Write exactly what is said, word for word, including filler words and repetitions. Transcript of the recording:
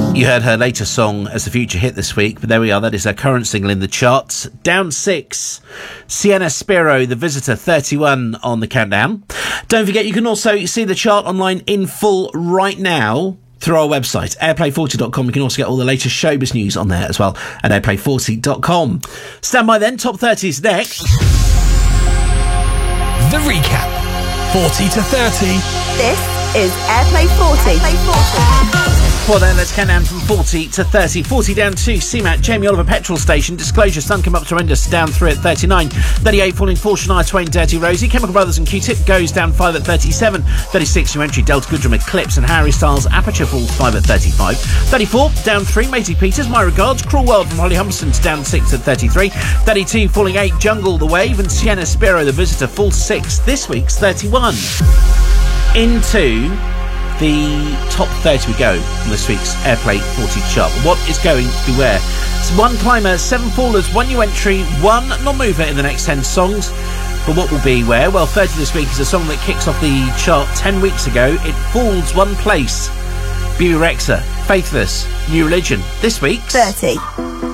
You heard her latest song as the feature hit this week, but there we are. That is her current single in the charts. Down six. Sienna Spiro, The Visitor, thirty-one on the countdown. Don't forget, you can also see the chart online in full right now through our website, airplay forty dot com. You can also get all the latest showbiz news on there as well at airplay forty dot com. Stand by then. Top thirty is next. The recap. forty to thirty. This is Airplay forty. Airplay forty. Well then, let's count down from forty to thirty. forty down two, C MAT, Jamie Oliver Petrol Station, Disclosure, Sun Come Up to Horrendous, down three at thirty-nine. thirty-eight, Falling for Shania Twain, Dirty Rosie. Chemical Brothers and Q-Tip goes down five at thirty-seven. thirty-six, New Entry, Delta Goodrum, Eclipse and Harry Styles, Aperture falls five at thirty-five. thirty-four, down three, Maisie Peters, My Regards, Cruel World from Holly Humberston, down six at thirty-three. thirty-two, Falling eight, Jungle, The Wave and Sienna Spiro, The Visitor, falls six. This week's thirty-one. Into the top thirty we go from this week's Airplay forty chart. What is going to be where? It's one climber, seven fallers, one new entry, one non-mover in the next ten songs. But what will be where? Well, thirty this week is a song that kicks off the chart ten weeks ago. It falls one place. Bebe Rexha, Faithless, New Religion. This week's thirty.